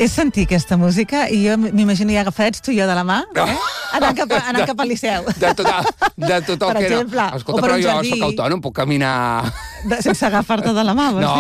És sentir aquesta música i jo m'imagino ja agafats tu i jo de la mà, anant cap al Liceu. De tot el per que exemple, era. Escolta, però jo soc autònom, puc caminar... Sense agafar-te de la mà, vols dir?